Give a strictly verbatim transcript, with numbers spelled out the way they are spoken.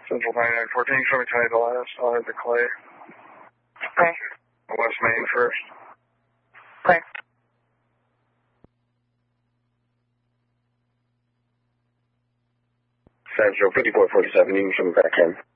Central ninety-nine fourteen, show me tonight the last. I'll have the Clay. Okay. West Main first. Okay. Central fifty-four forty-seven, you can show me back in.